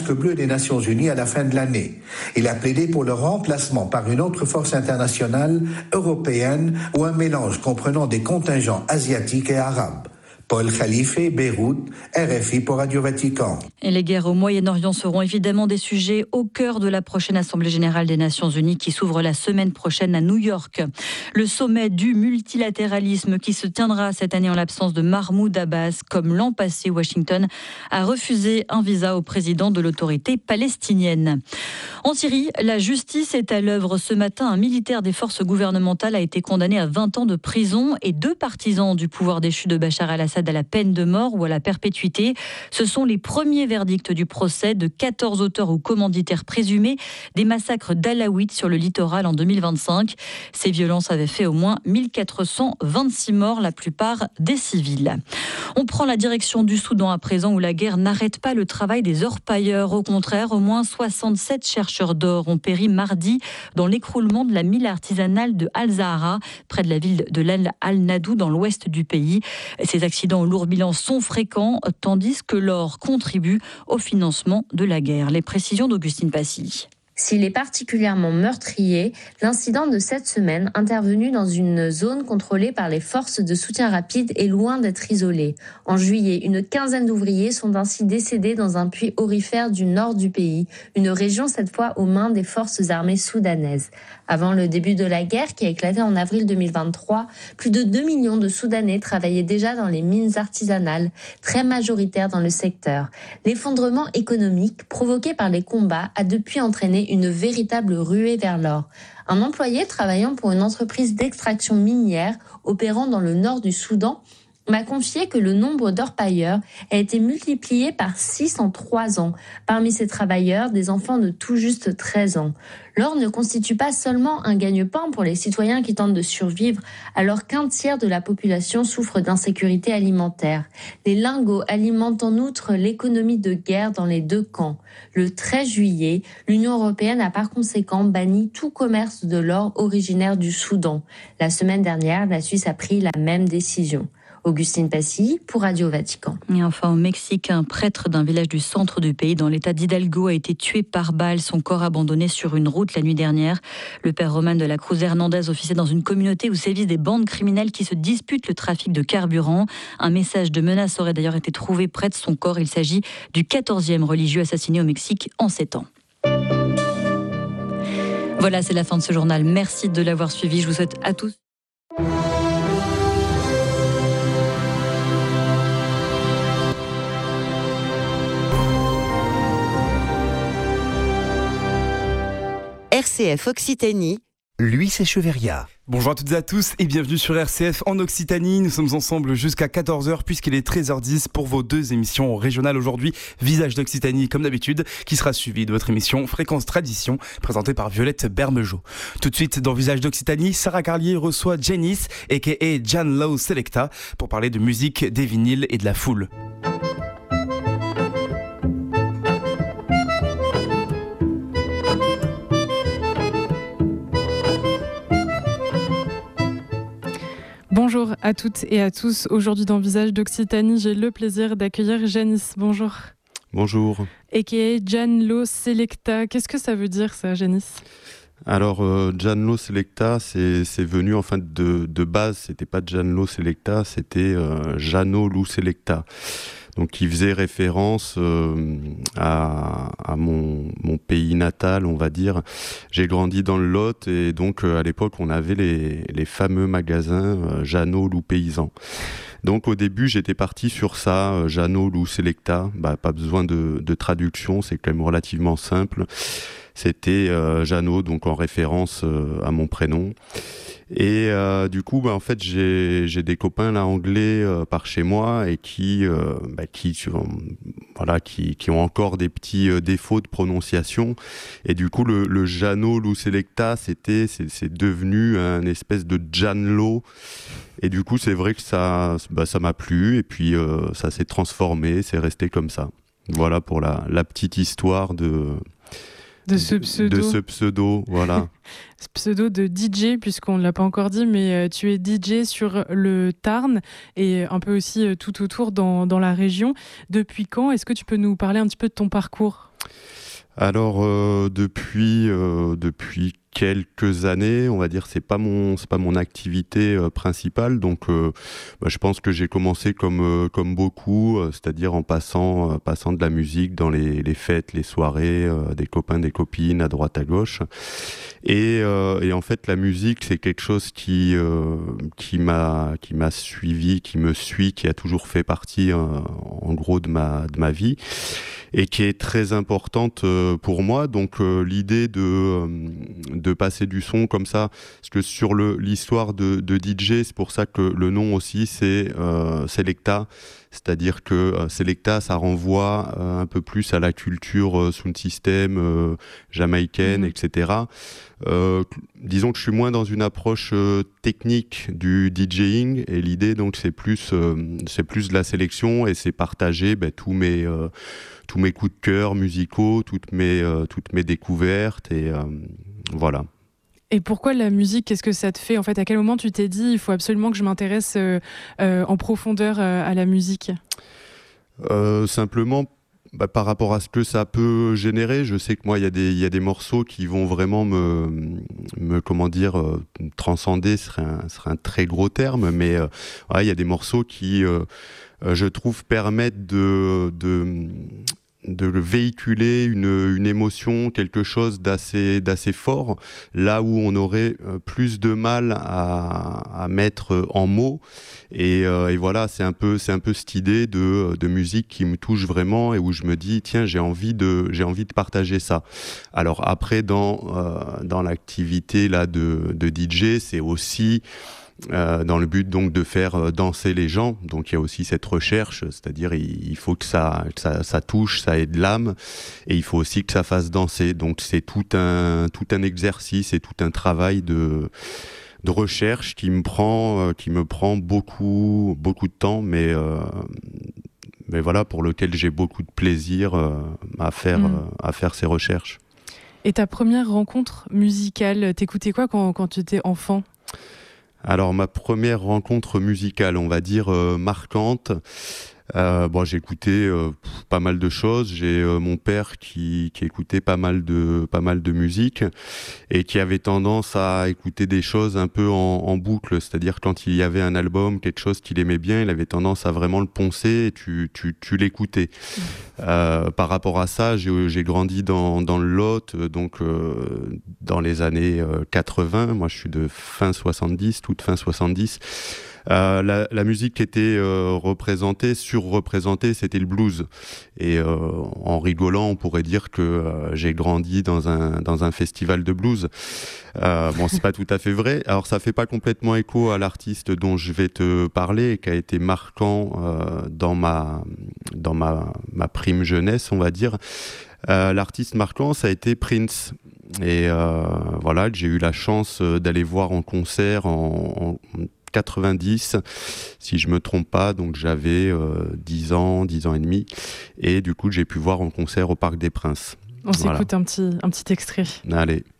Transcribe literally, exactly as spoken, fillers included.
bleu des Nations Unies à la fin de l'année. Il a plaidé pour le remplacement par une autre force internationale européenne ou un mélange comprenant des contingents asiatiques et arabes. Paul Khalife, Beyrouth, R F I pour Radio Vatican. Et les guerres au Moyen-Orient seront évidemment des sujets au cœur de la prochaine Assemblée générale des Nations Unies qui s'ouvre la semaine prochaine à New York. Le sommet du multilatéralisme qui se tiendra cette année en l'absence de Mahmoud Abbas. Comme l'an passé, Washington a refusé un visa au président de l'autorité palestinienne. En Syrie, la justice est à l'œuvre. Ce matin, un militaire des forces gouvernementales a été condamné à vingt ans de prison et deux partisans du pouvoir déchu de Bachar al-Assad à la peine de mort ou à la perpétuité. Ce sont les premiers verdicts du procès de quatorze auteurs ou commanditaires présumés des massacres d'Alaouites sur le littoral en deux mille vingt-cinq. Ces violences avaient fait au moins mille quatre cent vingt-six morts, la plupart des civils. On prend la direction du Soudan à présent où la guerre n'arrête pas le travail des orpailleurs. Au contraire, au moins soixante-sept chercheurs d'or ont péri mardi dans l'écroulement de la mine artisanale de Al-Zahra, près de la ville de l'Al Al-Nadou dans l'ouest du pays. Ces accidents au lourd bilan sont fréquents, tandis que l'or contribue au financement de la guerre. Les précisions d'Augustine Passy. S'il est particulièrement meurtrier, l'incident de cette semaine, intervenu dans une zone contrôlée par les forces de soutien rapide, est loin d'être isolé. En juillet, une quinzaine d'ouvriers sont ainsi décédés dans un puits aurifère du nord du pays, une région cette fois aux mains des forces armées soudanaises. Avant le début de la guerre, qui a éclaté en avril deux mille vingt-trois, plus de deux millions de Soudanais travaillaient déjà dans les mines artisanales, très majoritaires dans le secteur. L'effondrement économique provoqué par les combats a depuis entraîné une véritable ruée vers l'or. Un employé travaillant pour une entreprise d'extraction minière opérant dans le nord du Soudan m'a confié que le nombre d'orpailleurs a été multiplié par six en trois ans. Parmi ces travailleurs, des enfants de tout juste treize ans. L'or ne constitue pas seulement un gagne-pain pour les citoyens qui tentent de survivre, alors qu'un tiers de la population souffre d'insécurité alimentaire. Les lingots alimentent en outre l'économie de guerre dans les deux camps. Le treize juillet, l'Union européenne a par conséquent banni tout commerce de l'or originaire du Soudan. La semaine dernière, la Suisse a pris la même décision. Augustine Passy pour Radio Vatican. Et enfin au Mexique, un prêtre d'un village du centre du pays dans l'état d'Hidalgo a été tué par balle, son corps abandonné sur une route la nuit dernière. Le père Roman de la Cruz Hernandez officiait dans une communauté où sévissent des bandes criminelles qui se disputent le trafic de carburant. Un message de menace aurait d'ailleurs été trouvé près de son corps. Il s'agit du quatorzième religieux assassiné au Mexique en sept ans. Voilà, c'est la fin de ce journal. Merci de l'avoir suivi. Je vous souhaite à tous R C F Occitanie, Louis Echeverria. Bonjour à toutes et à tous et bienvenue sur R C F en Occitanie. Nous sommes ensemble jusqu'à quatorze heures puisqu'il est treize heures dix pour vos deux émissions régionales aujourd'hui. Visage d'Occitanie comme d'habitude qui sera suivi de votre émission Fréquence Tradition présentée par Violette Bermejo. Tout de suite dans Visage d'Occitanie, Sarah Carlier reçoit Janice aka Jan Low Selecta pour parler de musique, des vinyles et de la foule. Bonjour à toutes et à tous. Aujourd'hui dans Visage d'Occitanie, j'ai le plaisir d'accueillir Janice. Bonjour. Bonjour. aka Jan Low Selecta. Qu'est-ce que ça veut dire ça, Janice ? Alors, euh, Jan Low Selecta, c'est, c'est venu en fait de, de base, c'était pas Jan Low Selecta, c'était euh, Jano Lou Selecta. Donc, qui faisait référence euh, à, à mon, mon pays natal, on va dire. J'ai grandi dans le Lot et donc euh, à l'époque, on avait les, les fameux magasins euh, Jano Lou Paysan. Donc au début, j'étais parti sur ça, euh, Jano Lou Selecta. Bah, pas besoin de, de traduction, c'est quand même relativement simple. C'était euh, Jano, donc en référence euh, à mon prénom. Et euh, du coup, bah, en fait, j'ai, j'ai des copains là anglais euh, par chez moi et qui, euh, bah, qui, euh, voilà, qui, qui ont encore des petits euh, défauts de prononciation. Et du coup, le, le Jano Lou Selecta, c'était, c'est, c'est devenu un espèce de Janlo. Et du coup, c'est vrai que ça, bah, ça m'a plu. Et puis, euh, ça s'est transformé, c'est resté comme ça. Voilà pour la, la petite histoire de. De ce pseudo. De ce pseudo, voilà. Ce pseudo de D J, puisqu'on ne l'a pas encore dit, mais tu es D J sur le Tarn et un peu aussi tout autour dans, dans la région. Depuis quand ? Est-ce que tu peux nous parler un petit peu de ton parcours ? Alors euh, depuis euh, depuis quelques années, on va dire, c'est pas mon c'est pas mon activité euh, principale, donc euh, bah, je pense que j'ai commencé comme euh, comme beaucoup, euh, c'est-à-dire en passant euh, passant de la musique dans les, les fêtes, les soirées, euh, des copains, des copines à droite à gauche, et, euh, et en fait la musique c'est quelque chose qui euh, qui m'a qui m'a suivi, qui me suit, qui a toujours fait partie euh, en gros de ma de ma vie, et qui est très importante euh, pour moi. Donc euh, l'idée de euh, de passer du son comme ça, parce que sur le l'histoire de, de D J, c'est pour ça que le nom aussi c'est euh, Selecta, c'est-à-dire que euh, Selecta ça renvoie euh, un peu plus à la culture euh, sound system euh, jamaïcaine, mmh. et cetera. Euh, disons que je suis moins dans une approche euh, technique du DJing, et l'idée donc c'est plus euh, c'est plus de la sélection, et c'est partager ben, tous mes euh, tous mes coups de cœur musicaux, toutes mes euh, toutes mes découvertes, et euh, voilà. Et pourquoi la musique? Qu'est-ce que ça te fait en fait? À quel moment tu t'es dit il faut absolument que je m'intéresse euh, euh, en profondeur euh, à la musique? euh, Simplement. Bah, par rapport à ce que ça peut générer, je sais que moi il y a des il y a des morceaux qui vont vraiment me me comment dire euh, transcender, ce serait un serait un très gros terme, mais euh, ouais, il y a des morceaux qui euh, je trouve permettent de de de véhiculer une, une émotion, quelque chose d'assez, d'assez fort, là où on aurait plus de mal à, à mettre en mots. Et, euh, et voilà, c'est un peu, c'est un peu cette idée de, de musique qui me touche vraiment, et où je me dis, tiens, j'ai envie de, j'ai envie de partager ça. Alors après, dans, euh, dans l'activité là de, de D J, c'est aussi Euh, dans le but donc de faire euh, danser les gens. Donc il y a aussi cette recherche, c'est-à-dire il, il faut que ça, que ça, ça touche, ça ait de l'âme, et il faut aussi que ça fasse danser. Donc c'est tout un, tout un exercice et tout un travail de, de recherche qui me prend, euh, qui me prend beaucoup, beaucoup de temps, mais, euh, mais voilà, pour lequel j'ai beaucoup de plaisir euh, à faire, mmh. euh, à faire ces recherches. Et ta première rencontre musicale, t'écoutais quoi quand, quand tu étais enfant ? Alors ma première rencontre musicale, on va dire euh, marquante, euh, bon, j'ai écouté euh, pas mal de choses. J'ai euh, mon père qui, qui écoutait pas mal de pas mal de musique, et qui avait tendance à écouter des choses un peu en, en boucle, c'est-à-dire quand il y avait un album, quelque chose qu'il aimait bien, il avait tendance à vraiment le poncer, et tu tu tu l'écoutais. Mmh. Euh, par rapport à ça, j'ai, j'ai grandi dans dans le Lot, donc euh, dans les années euh, quatre-vingts. Moi, je suis de fin soixante-dix, toute fin soixante-dix. Euh, la, la musique qui était euh, représentée, surreprésentée, c'était le blues. Et euh, en rigolant, on pourrait dire que euh, j'ai grandi dans un dans un festival de blues. Euh, bon, c'est pas tout à fait vrai. Alors, ça fait pas complètement écho à l'artiste dont je vais te parler, et qui a été marquant euh, dans ma dans ma ma prime jeunesse, on va dire. Euh, l'artiste marquant, ça a été Prince. Et euh, voilà, j'ai eu la chance d'aller voir en concert en, en quatre-vingt-dix, si je me trompe pas, donc j'avais euh, dix ans, dix ans et demi, et du coup j'ai pu voir en concert au Parc des Princes. On voilà. s'écoute un petit, un petit extrait. Allez.